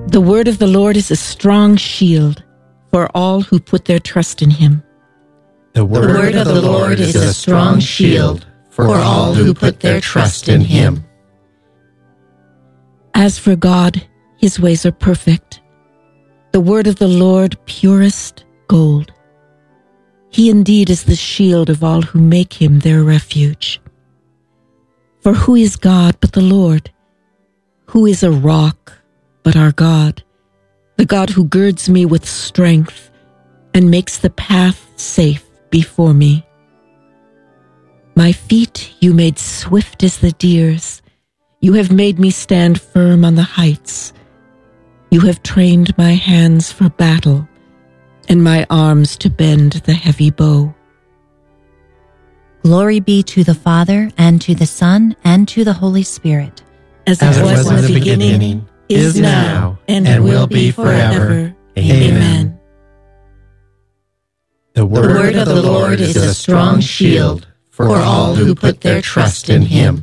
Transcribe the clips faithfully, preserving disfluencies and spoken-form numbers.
The word of the Lord is a strong shield for all who put their trust in him. The word, the word of the Lord is a strong shield for all who put their trust in him. As for God, his ways are perfect. The word of the Lord purest gold. He indeed is the shield of all who make him their refuge. For who is God but the Lord? Who is a rock but our God? The God who girds me with strength and makes the path safe before me. My feet you made swift as the deer's. You have made me stand firm on the heights. You have trained my hands for battle and my arms to bend the heavy bow. Glory be to the Father, and to the Son, and to the Holy Spirit. As, As it it was, was in the beginning, beginning is now, and, and will be forever. Amen. Amen. The The word, word of the Lord is a strong shield for all who put their trust in him.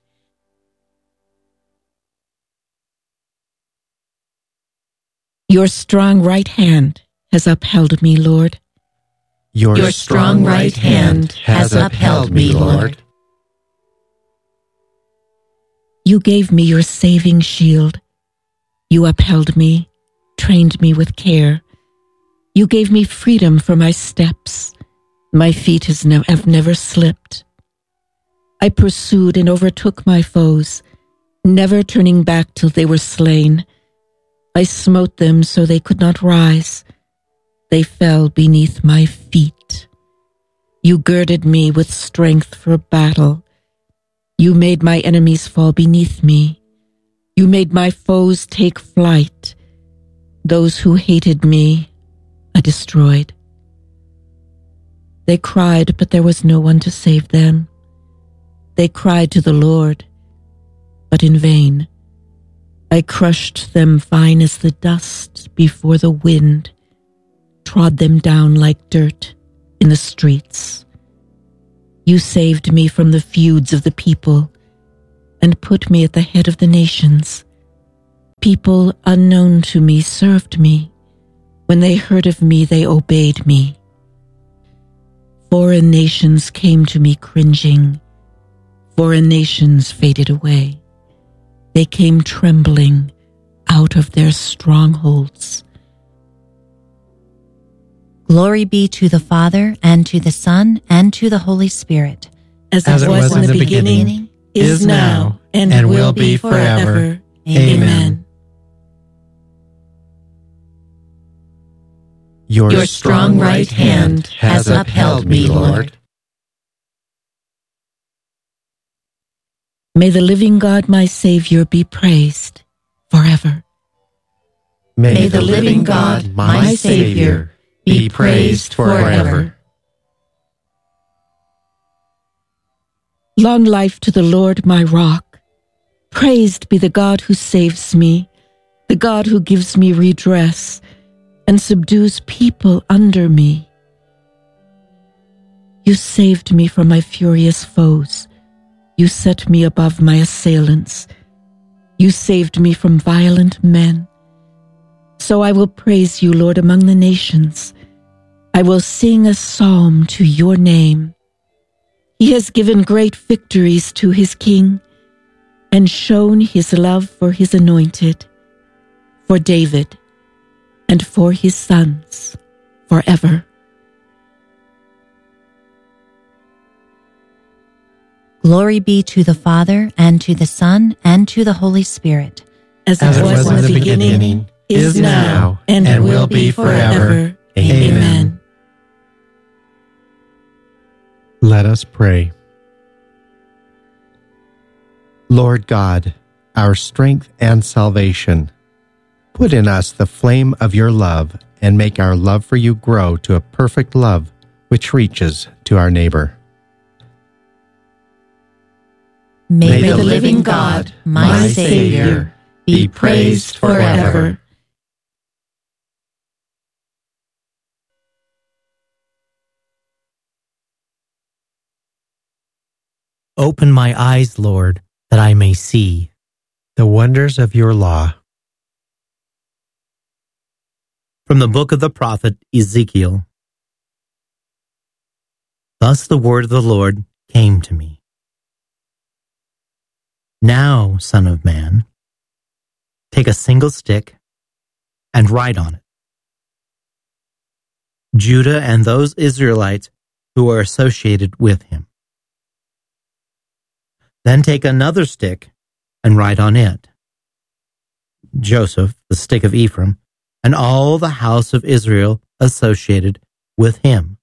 Your strong right hand has upheld me, Lord. Your, Your strong right hand has upheld me, Lord. You gave me your saving shield. You upheld me, trained me with care. You gave me freedom for my steps. My feet has ne- have never slipped. I pursued and overtook my foes, never turning back till they were slain. I smote them so they could not rise. They fell beneath my feet. You girded me with strength for battle. You made my enemies fall beneath me. You made my foes take flight. Those who hated me, I destroyed. They cried, but there was no one to save them. They cried to the Lord, but in vain. I crushed them fine as the dust before the wind, trod them down like dirt in the streets. You saved me from the feuds of the people and put me at the head of the nations. People unknown to me served me. When they heard of me, they obeyed me. Foreign nations came to me cringing. Foreign nations faded away. They came trembling out of their strongholds. Glory be to the Father, and to the Son, and to the Holy Spirit. As, As it was, in the beginning, beginning is now, and, and will be forever. Amen. Your, Your strong right hand has upheld me, Lord. May the living God, my Savior, be praised forever. May, May the living God, my Savior, be praised forever. Long life to the Lord, my rock. Praised be the God who saves me, the God who gives me redress and subdues people under me. You saved me from my furious foes. You set me above my assailants. You saved me from violent men. So I will praise you, Lord, among the nations. I will sing a psalm to your name. He has given great victories to his king and shown his love for his anointed, for David, and for his sons forever. Glory be to the Father, and to the Son, and to the Holy Spirit. As, As it was, was in the beginning, beginning is now, and, and will be forever. Amen. Amen. Let us pray. Lord God, our strength and salvation, put in us the flame of your love and make our love for you grow to a perfect love which reaches to our neighbor. May, May the living God, my Savior, be praised forever. Open my eyes, Lord, that I may see the wonders of your law. From the book of the prophet Ezekiel. Thus the word of the Lord came to me. Now, son of man, take a single stick and write on it, Judah and those Israelites who are associated with him. Then take another stick and write on it, Joseph, the stick of Ephraim, and all the house of Israel associated with him.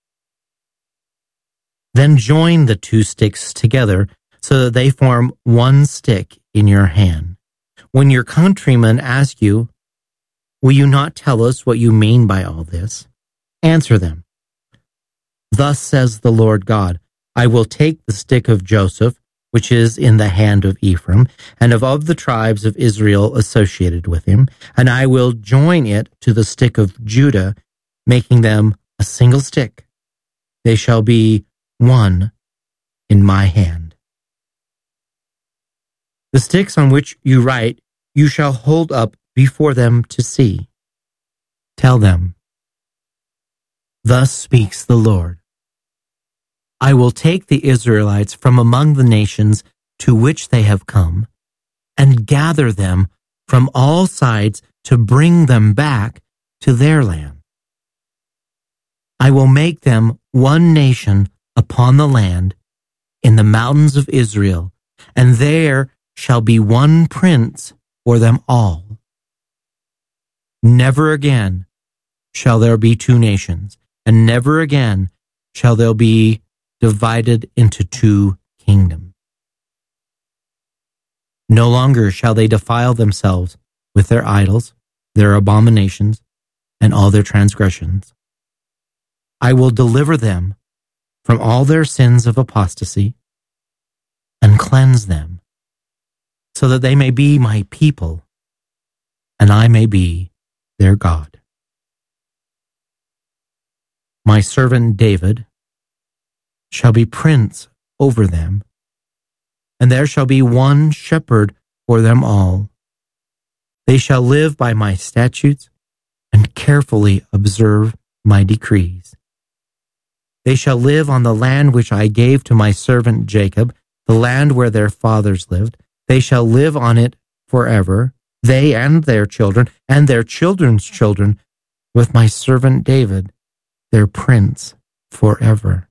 Then join the two sticks together so that they form one stick in your hand. When your countrymen ask you, will you not tell us what you mean by all this? Answer them. Thus says the Lord God, I will take the stick of Joseph, which is in the hand of Ephraim, and of all the tribes of Israel associated with him, and I will join it to the stick of Judah, making them a single stick. They shall be one in my hand. The sticks on which you write, you shall hold up before them to see. Tell them, thus speaks the Lord. I will take the Israelites from among the nations to which they have come, and gather them from all sides to bring them back to their land. I will make them one nation upon the land in the mountains of Israel, and there shall be one prince for them all. Never again shall there be two nations, and never again shall there be divided into two kingdoms. No longer shall they defile themselves with their idols, their abominations, and all their transgressions. I will deliver them from all their sins of apostasy and cleanse them, so that they may be my people, and I may be their God. My servant David shall be prince over them, and there shall be one shepherd for them all. They shall live by my statutes and carefully observe my decrees. They shall live on the land which I gave to my servant Jacob, the land where their fathers lived. They shall live on it forever, they and their children, and their children's children, with my servant David, their prince, forever.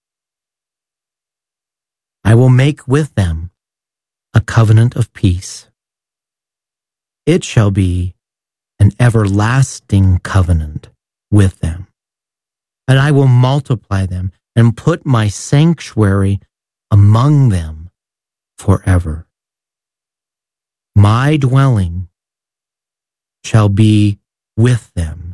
I will make with them a covenant of peace. It shall be an everlasting covenant with them, and I will multiply them and put my sanctuary among them forever. My dwelling shall be with them.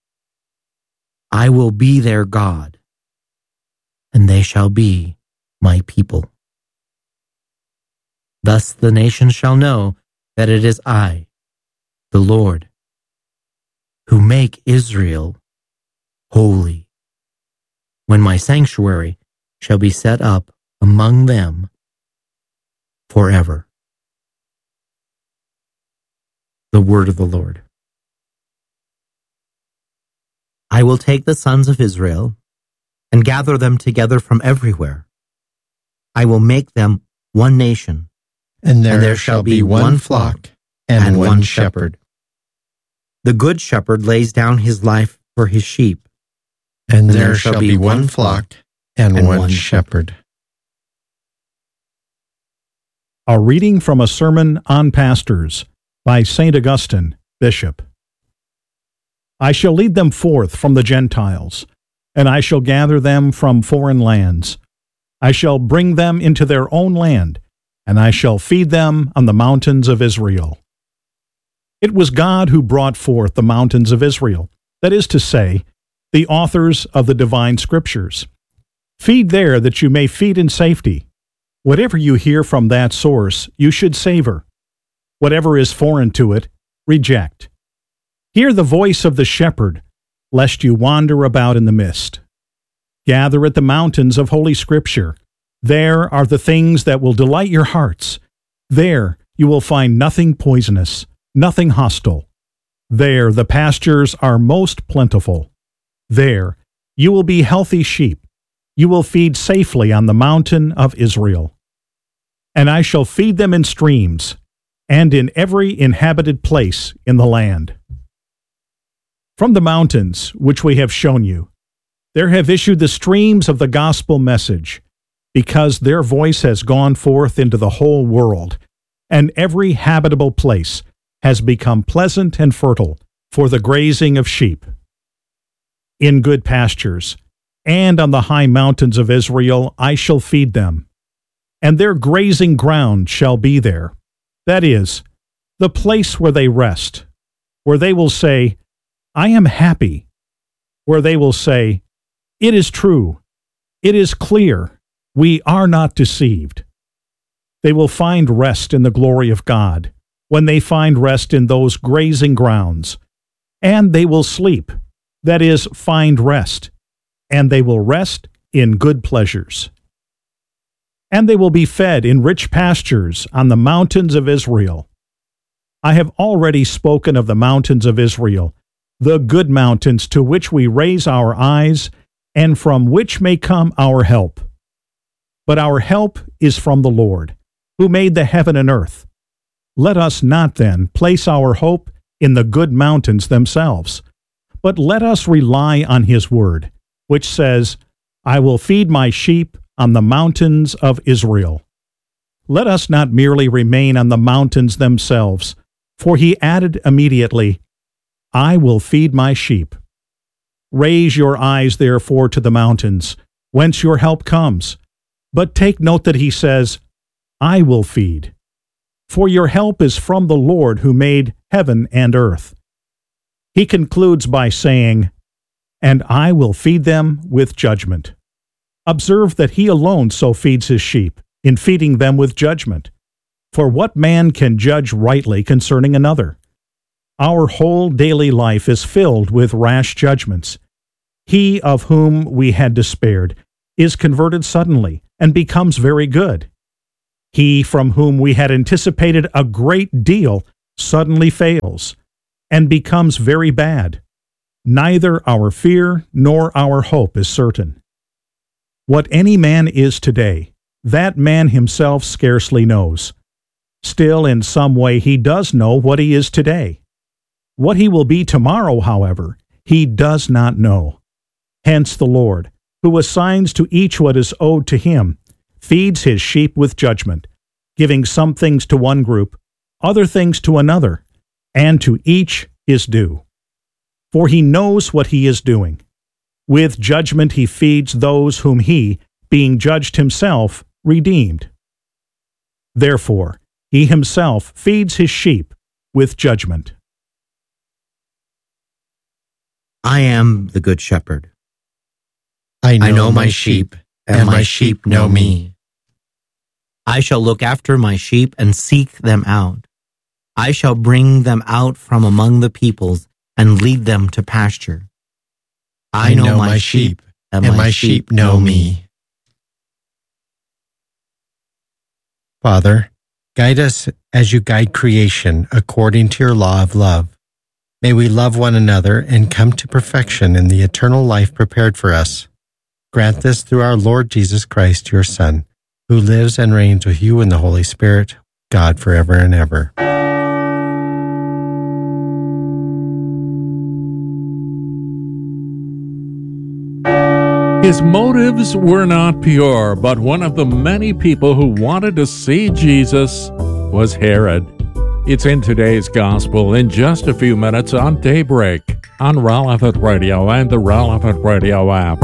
I will be their God, and they shall be my people. Thus the nations shall know that it is I, the Lord, who make Israel holy, when my sanctuary shall be set up among them forever. The word of the Lord. I will take the sons of Israel and gather them together from everywhere. I will make them one nation, And there, and there shall be one flock and, and one one shepherd. The good shepherd lays down his life for his sheep. And there shall be one flock and, and one one shepherd. A reading from a sermon on pastors by Saint Augustine, Bishop. I shall lead them forth from the Gentiles, and I shall gather them from foreign lands. I shall bring them into their own land, and I shall feed them on the mountains of Israel. It was God who brought forth the mountains of Israel, that is to say, the authors of the divine scriptures. Feed there that you may feed in safety. Whatever you hear from that source, you should savor. Whatever is foreign to it, reject. Hear the voice of the shepherd, lest you wander about in the mist. Gather at the mountains of Holy Scripture. There are the things that will delight your hearts. There you will find nothing poisonous, nothing hostile. There the pastures are most plentiful. There you will be healthy sheep. You will feed safely on the mountain of Israel. And I shall feed them in streams, and in every inhabited place in the land. From the mountains which we have shown you, there have issued the streams of the gospel message, because their voice has gone forth into the whole world, and every habitable place has become pleasant and fertile for the grazing of sheep. In good pastures, and on the high mountains of Israel, I shall feed them, and their grazing ground shall be there. That is, the place where they rest, where they will say, I am happy, where they will say, it is true, it is clear, we are not deceived. They will find rest in the glory of God, when they find rest in those grazing grounds, and they will sleep, that is, find rest, and they will rest in good pleasures. And they will be fed in rich pastures on the mountains of Israel. I have already spoken of the mountains of Israel, the good mountains to which we raise our eyes, and from which may come our help. But our help is from the Lord, who made the heaven and earth. Let us not then place our hope in the good mountains themselves, but let us rely on his word, which says, I will feed my sheep on the mountains of Israel. Let us not merely remain on the mountains themselves, for he added immediately, I will feed my sheep. Raise your eyes therefore to the mountains, whence your help comes. But take note that he says, I will feed. For your help is from the Lord who made heaven and earth. He concludes by saying, and I will feed them with judgment. Observe that he alone so feeds his sheep, in feeding them with judgment. For what man can judge rightly concerning another? Our whole daily life is filled with rash judgments. He of whom we had despaired is converted suddenly and becomes very good. He from whom we had anticipated a great deal suddenly fails and becomes very bad. Neither our fear nor our hope is certain. What any man is today, that man himself scarcely knows. Still, in some way, he does know what he is today. What he will be tomorrow, however, he does not know. Hence the Lord, who assigns to each what is owed to him, feeds his sheep with judgment, giving some things to one group, other things to another, and to each his due. For he knows what he is doing. With judgment he feeds those whom he, being judged himself, redeemed. Therefore, he himself feeds his sheep with judgment. I am the good shepherd. I know, I know my sheep, and my sheep know me. I shall look after my sheep and seek them out. I shall bring them out from among the peoples and lead them to pasture. I know my sheep, and my sheep know me. Father, guide us as you guide creation according to your law of love. May we love one another and come to perfection in the eternal life prepared for us. Grant this through our Lord Jesus Christ, your Son, who lives and reigns with you in the Holy Spirit, God forever and ever. His motives were not pure, but one of the many people who wanted to see Jesus was Herod. It's in today's Gospel in just a few minutes on Daybreak on Relevant Radio and the Relevant Radio app.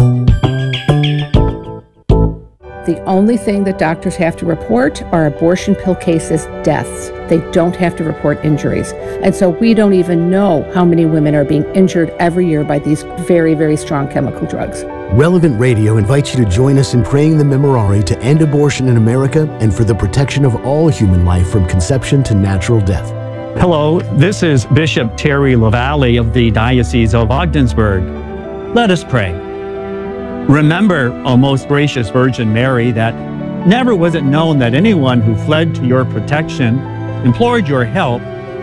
The only thing that doctors have to report are abortion pill cases, deaths. They don't have to report injuries. And so we don't even know how many women are being injured every year by these very, very strong chemical drugs. Relevant Radio invites you to join us in praying the Memorare to end abortion in America and for the protection of all human life from conception to natural death. Hello, this is Bishop Terry LaValle of the Diocese of Ogdensburg. Let us pray. Remember, O most gracious Virgin Mary, that never was it known that anyone who fled to your protection, implored your help,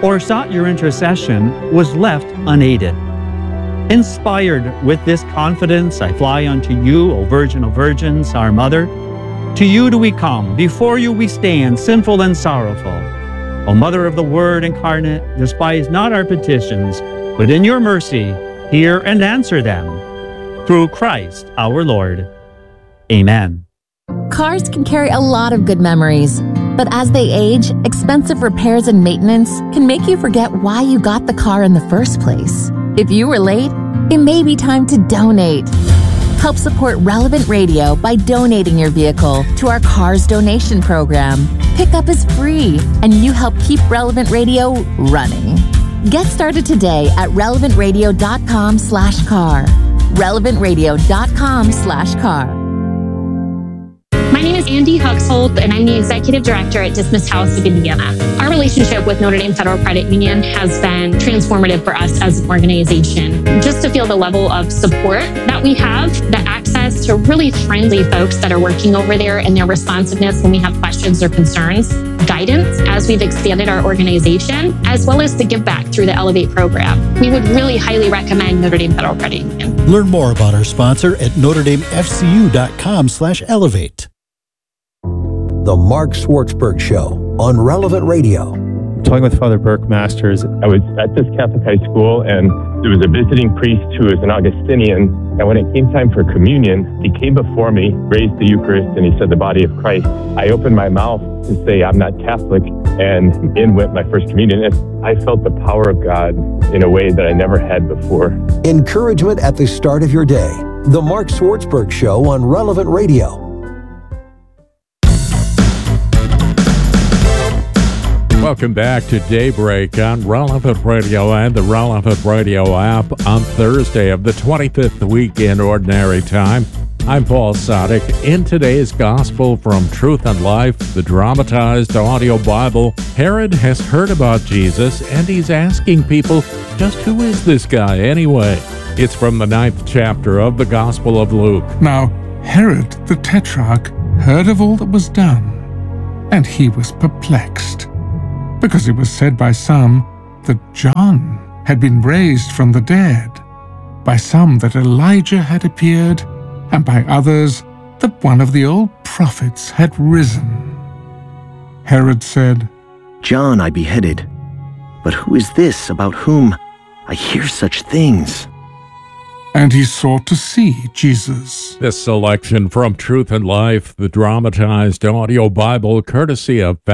or sought your intercession was left unaided. Inspired with this confidence, I fly unto you, O Virgin of Virgins, our Mother. To you do we come, before you we stand, sinful and sorrowful. O Mother of the Word incarnate, despise not our petitions, but in your mercy hear and answer them. Through Christ our Lord. Amen. Cars can carry a lot of good memories, but as they age, expensive repairs and maintenance can make you forget why you got the car in the first place. If you were late, it may be time to donate. Help support Relevant Radio by donating your vehicle to our Cars Donation Program. Pickup is free, and you help keep Relevant Radio running. Get started today at relevant radio dot com slash car. relevant radio dot com slash car. My name is Andy Huxhold, and I'm the Executive Director at Dismas House of Indiana. Our relationship with Notre Dame Federal Credit Union has been transformative for us as an organization. Just to feel the level of support that we have, the access to really friendly folks that are working over there, and their responsiveness when we have questions or concerns, guidance as we've expanded our organization, as well as the give back through the Elevate program. We would really highly recommend Notre Dame Federal Credit Union. Learn more about our sponsor at notre dame f c u dot com slash elevate. The Mark Swartzberg Show on Relevant Radio. Talking with Father Burke Masters. I was at this Catholic high school, and there was a visiting priest who was an Augustinian. And when it came time for communion, he came before me, raised the Eucharist, and he said, "The body of Christ." I opened my mouth to say, "I'm not Catholic," and in went my first communion. And I felt the power of God in a way that I never had before. Encouragement at the start of your day. The Mark Swartzberg Show on Relevant Radio. Welcome back to Daybreak on Relevant Radio and the Relevant Radio app on Thursday of the twenty-fifth week in Ordinary Time. I'm Paul Sadek. In today's Gospel from Truth and Life, the dramatized audio Bible, Herod has heard about Jesus and he's asking people, just who is this guy anyway? It's from the ninth chapter of the Gospel of Luke. Now, Herod the Tetrarch heard of all that was done, and he was perplexed, because it was said by some that John had been raised from the dead, by some that Elijah had appeared, and by others that one of the old prophets had risen. Herod said, "John I beheaded, but who is this about whom I hear such things?" And he sought to see Jesus. This selection from Truth and Life, the dramatized audio Bible, courtesy of